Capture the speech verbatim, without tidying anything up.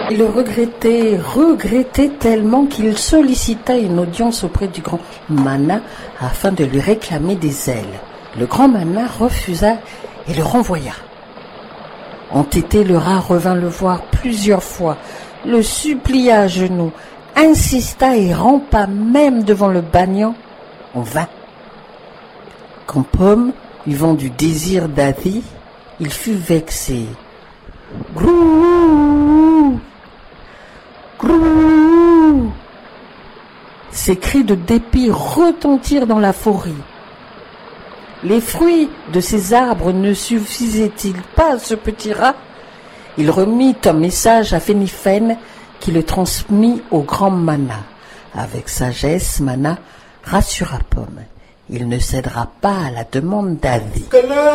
Il le regrettait, regrettait tellement qu'il sollicita une audience auprès du grand Mana afin de lui réclamer des ailes. Le grand Mana refusa et le renvoya. Entêté, le rat revint le voir plusieurs fois, le supplia à genoux, insista et rampa même devant le bagnan en vain. Quand Pomme eut vendu désir d'Adi, il fut vexé. Grou, grou. Ses cris de dépit retentirent dans la forêt. Les fruits de ces arbres ne suffisaient-ils pas à ce petit rat? Il remit un message à Phénifène qui le transmit au grand Mana. Avec sagesse, Mana rassura Pomme. Il ne cédera pas à la demande d'Adi.